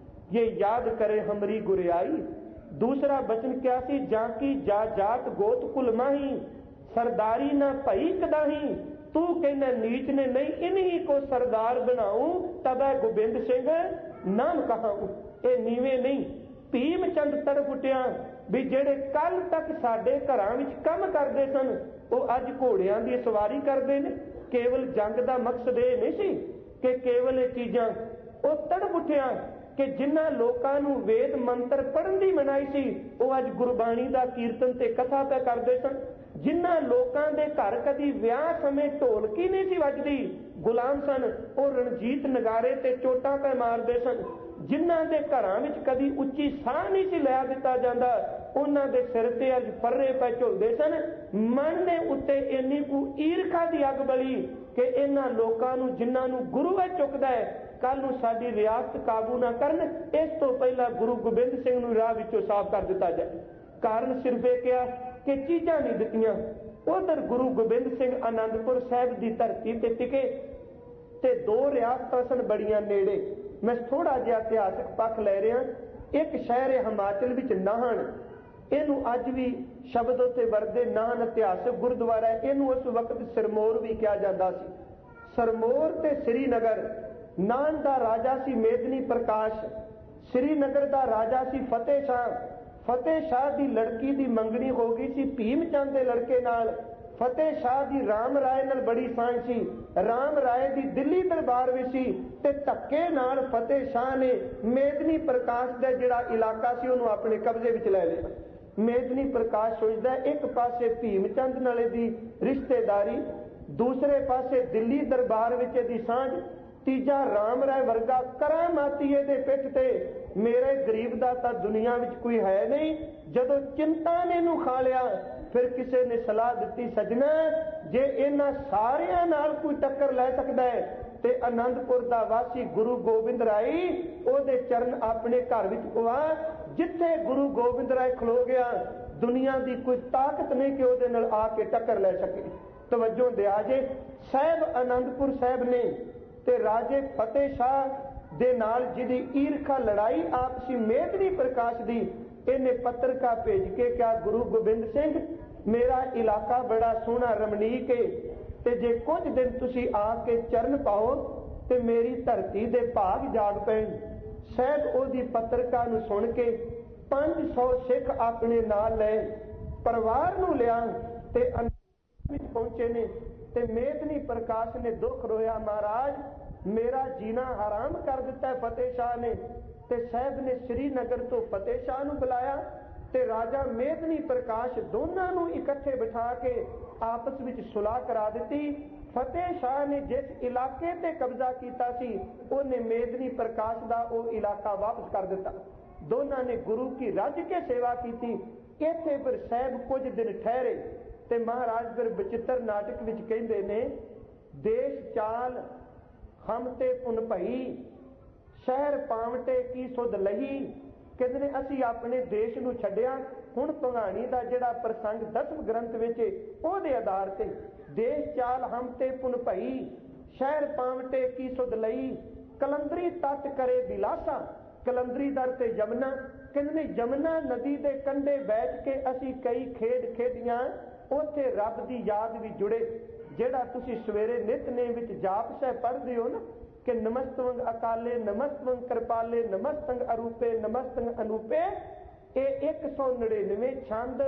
ਇਹ ਯਾਦ ਕਰੇ ਹਮਰੀ ਗੁਰਿਆਈ। ਦੂਸਰਾ ਬਚਨ ਕਿਹਾ ਸੀ, ਜਾਂ ਕੀ ਜਾ ਜਾਤ ਗੋਤ ਕੁਲ ਮਾਹੀ, ਸਰਦਾਰੀ ਨਾ ਭਈ ਕਦਾਹੀ, ਤੂੰ ਕਹਿੰਦਾ ਨੀਚ ਨੇ ਨਹੀਂ ਇਨਹੀ ਕੋ ਸਰਦਾਰ ਬਣਾਉ, ਤਬੈ ਗੋਬਿੰਦ ਸਿੰਘ ਨਾਮ ਕਹਾਉ। ਇਹ ਨੀਵੇਂ ਨਹੀਂ। ਭੀਮ ਚੰਦ ਤੜਫ ਉੱਠਿਆ ਵੀ ਜਿਹੜੇ ਕੱਲ ਤੱਕ ਸਾਡੇ ਘਰਾਂ ਵਿੱਚ ਕੰਮ ਕਰਦੇ ਸਨ ਉਹ ਅੱਜ ਘੋੜਿਆਂ ਦੀ ਸਵਾਰੀ ਕਰਦੇ ਨੇ। ਕੇਵਲ ਜੰਗ ਦਾ ਮਕਸਦ ਇਹ ਨਹੀਂ ਸੀ ਕਿ ਕੇਵਲ ਇਹ ਚੀਜ਼ਾਂ। ਉਹ ਤੜਫ ਉੱਠਿਆ ਕਿ ਜਿਨ੍ਹਾਂ ਲੋਕਾਂ ਨੂੰ ਵੇਦ ਮੰਤਰ ਪੜ੍ਹਨ ਦੀ ਮਨਾਹੀ ਸੀ ਉਹ ਅੱਜ ਗੁਰਬਾਣੀ ਦਾ ਕੀਰਤਨ ਤੇ ਕਥਾ ਪੈ ਕਰਦੇ ਸਨ। ਜਿਨ੍ਹਾਂ ਲੋਕਾਂ ਦੇ ਘਰ ਕਦੀ ਵਿਆਹ ਸਮੇਂ ਢੋਲਕੀ ਨਹੀਂ ਸੀ ਵੱਜਦੀ, ਗੁਲਾਮ ਸਨ, ਉਹ ਰਣਜੀਤ ਨਗਾਰੇ ਤੇ ਚੋਟਾਂ ਪੈ ਮਾਰਦੇ ਸਨ। ਜਿਨ੍ਹਾਂ ਦੇ ਘਰਾਂ ਵਿੱਚ ਕਦੀ ਉੱਚੀ ਸਾਹ ਨਹੀਂ ਸੀ ਲਿਆ ਦਿੱਤਾ ਜਾਂਦਾ, ਉਹਨਾਂ ਦੇ ਸਿਰ ਤੇ ਅੱਜ ਫਰਰੇ ਪੈ ਝੁਲਦੇ ਸਨ। ਮਨ ਦੇ ਉੱਤੇ ਇੰਨੀ ਕੁ ਈਰਖਾ ਦੀ ਅੱਗ ਬਲੀ ਕਿ ਇਹਨਾਂ ਲੋਕਾਂ ਨੂੰ ਜਿਨ੍ਹਾਂ ਨੂੰ ਗੁਰੂ ਵਿੱਚ ਚੁੱਕਦਾ ਹੈ, ਕੱਲ ਨੂੰ ਸਾਡੀ ਰਿਆਸਤ ਕਾਬੂ ਨਾ ਕਰਨ, ਇਸ ਤੋਂ ਪਹਿਲਾਂ ਗੁਰੂ ਗੋਬਿੰਦ ਸਿੰਘ ਨੂੰ ਰਾਹ ਵਿੱਚੋਂ ਸਾਫ਼ ਕਰ ਦਿੱਤਾ ਜਾਏ। ਕਾਰਨ ਸਿਰਫ ਇਹ ਕਿਹਾ ਕਿ ਚੀਜ਼ਾਂ ਨਹੀਂ ਦਿੱਤੀਆਂ। ਉਧਰ ਗੁਰੂ ਗੋਬਿੰਦ ਸਿੰਘ ਆਨੰਦਪੁਰ ਸਾਹਿਬ ਦੀ ਧਰਤੀ ਤੇ ਟਿਕੇ ਤੇ ਦੋ ਰਿਆਸਤਾਂ ਸਨ ਬੜੀਆਂ ਨੇੜੇ। ਮੈਂ ਥੋੜਾ ਜਿਹਾ ਇਤਿਹਾਸਕ ਪੱਖ ਲੈ ਰਿਹਾ। ਇੱਕ ਸ਼ਹਿਰ ਹੈ ਹਿਮਾਚਲ ਵਿੱਚ ਨਾਹਨ, ਇਹਨੂੰ ਅੱਜ ਵੀ ਸ਼ਬਦ ਉੱਤੇ ਵਰਦੇ ਨਾਹਨ ਇਤਿਹਾਸਕ ਗੁਰਦੁਆਰਾ ਹੈ। ਇਹਨੂੰ ਉਸ ਵਕਤ ਸਿਰਮੌਰ ਵੀ ਕਿਹਾ ਜਾਂਦਾ ਸੀ। ਸਿਰਮੌਰ ਤੇ ਸ੍ਰੀਨਗਰ। ਨਾਹਨ ਦਾ ਰਾਜਾ ਸੀ ਮੇਦਨੀ ਪ੍ਰਕਾਸ਼, ਸ੍ਰੀਨਗਰ ਦਾ ਰਾਜਾ ਸੀ ਫਤਿਹ ਸ਼ਾਹ। ਫਤਿਹ ਸ਼ਾਹ ਦੀ ਲੜਕੀ ਦੀ ਮੰਗਣੀ ਹੋ ਗਈ ਸੀ ਭੀਮ ਚੰਦ ਦੇ ਲੜਕੇ ਨਾਲ। ਫਤਿਹ ਸ਼ਾਹ ਦੀ ਰਾਮ ਰਾਏ ਨਾਲ ਬੜੀ ਸਾਂਝ ਸੀ। ਰਾਮ ਰਾਏ ਦੀ ਦਿੱਲੀ ਦਰਬਾਰ ਵਿੱਚ ਸੀ ਤੇ ਧੱਕੇ ਨਾਲ ਫਤਿਹ ਸ਼ਾਹ ਨੇ ਮੇਦਨੀ ਪ੍ਰਕਾਸ਼ ਦਾ ਜਿਹੜਾ ਇਲਾਕਾ ਸੀ ਉਹਨੂੰ ਆਪਣੇ ਕਬਜ਼ੇ ਵਿੱਚ ਲੈ ਲਿਆ। ਮੇਦਨੀ ਪ੍ਰਕਾਸ਼ ਸੋਚਦਾ ਇੱਕ ਪਾਸੇ ਭੀਮ ਚੰਦ ਨਾਲ ਇਹਦੀ ਰਿਸ਼ਤੇਦਾਰੀ, ਦੂਸਰੇ ਪਾਸੇ ਦਿੱਲੀ ਦਰਬਾਰ ਵਿੱਚ ਇਹਦੀ ਸਾਂਝ, ਤੀਜਾ ਰਾਮ ਰਾਏ ਵਰਗਾ ਕਰਾਮਾਤੀ ਇਹਦੇ ਪਿੱਠ ਤੇ। ਮੇਰੇ ਗਰੀਬ ਦਾ ਤਾਂ ਦੁਨੀਆ ਵਿੱਚ ਕੋਈ ਹੈ ਨਹੀਂ। ਜਦੋਂ ਚਿੰਤਾ ਨੇ ਇਹਨੂੰ ਖਾ ਲਿਆ, ਫਿਰ ਕਿਸੇ ਨੇ ਸਲਾਹ ਦਿੱਤੀ, ਸਜਣਾ ਜੇ ਇਹਨਾਂ ਸਾਰਿਆਂ ਨਾਲ ਕੋਈ ਟੱਕਰ ਲੈ ਸਕਦਾ ਹੈ ਤੇ ਆਨੰਦਪੁਰ ਦਾ ਵਾਸੀ ਗੁਰੂ ਗੋਬਿੰਦ ਰਾਏ ਉਹਦੇ ਚਰਨ ਆਪਣੇ ਘਰ ਵਿੱਚ ਪਵਾ। ਜਿੱਥੇ ਗੁਰੂ ਗੋਬਿੰਦ ਰਾਏ ਖਲੋ ਗਿਆ, ਦੁਨੀਆ ਦੀ ਕੋਈ ਤਾਕਤ ਨਹੀਂ ਕਿ ਉਹਦੇ ਨਾਲ ਆ ਕੇ ਟੱਕਰ ਲੈ ਸਕੇ। ਤਵੱਜੋ ਦਿਆ ਜੇ, ਸਾਹਿਬ ਆਨੰਦਪੁਰ ਸਾਹਿਬ ਨੇ ਤੇ ਰਾਜੇ ਫਤਿਹ ਸ਼ਾਹ ਦੇ ਨਾਲ ਜਿਹਦੀ ਈਰਖਾ ਲੜਾਈ ਆਪਸੀ ਮੇਦਨੀ ਪ੍ਰਕਾਸ਼ ਦੀ, ਇਹਨੇ ਪੱਤਰਕਾ ਭੇਜ ਕੇ ਕਿਹਾ, ਗੁਰੂ ਗੋਬਿੰਦ ਸਿੰਘ ਮੇਰਾ ਇਲਾਕਾ ਬੜਾ ਸੋਹਣਾ ਰਮਣੀਕ ਹੈ ਤੇ ਜੇ ਕੁਝ ਦਿਨ ਤੁਸੀਂ ਆ ਕੇ ਚਰਨ ਪਾਓ ਤੇ ਮੇਰੀ ਧਰਤੀ ਦੇ ਭਾਗ ਜਾਗ ਪੈਣ। ਸਾਹਿਬ ਉਹਦੀ ਪੱਤਰਕਾ ਨੂੰ ਸੁਣ ਕੇ ਪੰਜ ਸੌ ਸਿੱਖ ਆਪਣੇ ਨਾਲ ਲੈ ਪਰਿਵਾਰ ਨੂੰ ਲਿਆ ਤੇ ਵਿੱਚ ਪਹੁੰਚੇ ਨੇ ਤੇ ਮੇਦਨੀ ਪ੍ਰਕਾਸ਼ ਨੇ ਦੁੱਖ ਰੋਇਆ, ਮਹਾਰਾਜ ਮੇਰਾ ਜੀਣਾ ਹਰਾਮ ਕਰ ਦਿੱਤਾ ਫਤਿਹ ਸ਼ਾਹ ਨੇ। ਤੇ ਸਾਹਿਬ ਨੇ ਸ੍ਰੀਨਗਰ ਤੋਂ ਫਤਿਹ ਸ਼ਾਹ ਨੂੰ ਬੁਲਾਇਆ ਤੇ ਰਾਜਾ ਮੇਦਨੀ ਪ੍ਰਕਾਸ਼ ਦੋਨਾਂ ਨੂੰ ਇਕੱਠੇ ਬਿਠਾ ਕੇ ਆਪਸ ਵਿੱਚ ਸੁਲਾਹ ਕਰਾ ਦਿੱਤੀ। ਫਤਿਹ ਸ਼ਾਹ ਨੇ ਜਿਸ ਇਲਾਕੇ ਤੇ ਕਬਜ਼ਾ ਕੀਤਾ ਸੀ ਉਹਨੇ ਮੇਦਨੀ ਪ੍ਰਕਾਸ਼ ਦਾ ਉਹ ਇਲਾਕਾ ਵਾਪਸ ਕਰ ਦਿੱਤਾ। ਦੋਨਾਂ ਨੇ ਗੁਰੂ ਕੀ ਰੱਜ ਕੇ ਸੇਵਾ ਕੀਤੀ। ਇੱਥੇ ਫਿਰ ਸਾਹਿਬ ਕੁਝ ਦਿਨ ਠਹਿਰੇ ਤੇ ਮਹਾਰਾਜ ਫਿਰ ਬਚਿੱਤਰ ਨਾਟਕ ਵਿੱਚ ਕਹਿੰਦੇ ਨੇ, ਦੇਸ਼ ਚਾਲ ਹਮ ਤੇ ਪੁਨ ਭਈ, ਸ਼ਹਿਰ ਪਾਵਟੇ ਕੀ ਸੁਧ ਲਹੀ। ਕਹਿੰਦੇ ਨੇ ਅਸੀਂ ਆਪਣੇ ਦੇਸ਼ ਨੂੰ ਛੱਡਿਆ। ਹੁਣ ਭੰਗਾਣੀ ਦਾ ਜਿਹੜਾ ਪ੍ਰਸੰਗ ਦਸਮ ਗ੍ਰੰਥ ਵਿੱਚ ਉਹਦੇ ਆਧਾਰ ਤੇ, ਦੇਸ਼ ਚਾਲ ਹਮ ਤੇ ਪੁਨ ਭਈ, ਸ਼ਹਿਰ ਪਾਵਟੇ ਕੀ ਸੁਧ ਲਈ, ਕਲੰਦਰੀ ਤੱਟ ਕਰੇ ਬਿਲਾਸਾ। ਕਲੰਦਰੀ ਦਰ ਤੇ ਯਮਨਾ। ਕਹਿੰਦੇ ਨੇ ਯਮਨਾ ਨਦੀ ਦੇ ਕੰਢੇ ਬੈਠ ਕੇ ਅਸੀਂ ਕਈ ਖੇਡ ਖੇਡੀਆਂ, ਉੱਥੇ ਰੱਬ ਦੀ ਯਾਦ ਵੀ ਜੁੜੇ। ਜਿਹੜਾ ਤੁਸੀਂ ਸਵੇਰੇ ਨਿਤਨੇਮ ਵਿੱਚ ਜਾਪ ਸਾਹਿਬ ਪੜ੍ਹਦੇ ਹੋ ਨਾ ਕਿ ਨਮਸਤਵੰਗ ਅਕਾਲੇ, ਨਮਸਤਵੰਗ ਕਿਰਪਾਲੇ, ਨਮਸਤੰਗ ਅਰੂਪੇ, ਨਮਸਤੰਗ ਅਨੂਪੇ, ਇਹ ਇੱਕ ਸੌ ਨੜਿਨਵੇਂ ਛੰਦ